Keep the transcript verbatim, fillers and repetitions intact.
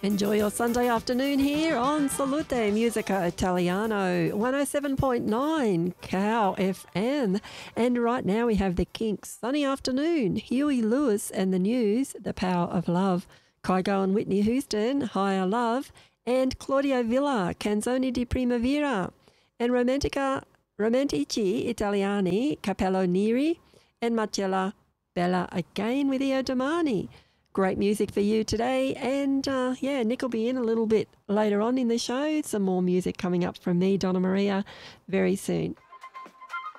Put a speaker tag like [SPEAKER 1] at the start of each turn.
[SPEAKER 1] Enjoy your Sunday afternoon here on Salute Musica Italiano, one oh seven point nine Cow F M. And right now we have the Kinks, Sunny Afternoon, Huey Lewis and the News, The Power of Love, Kygo and Whitney Houston, Higher Love, and Claudio Villa, Canzoni di Primavera, and Romantica, Romantici Italiani, Capello Neri, and Marcella Bella again with Io Domani. Great music for you today. And uh, yeah, Nick will be in a little bit later on in the show. Some more music coming up from me, Donna Maria, very soon.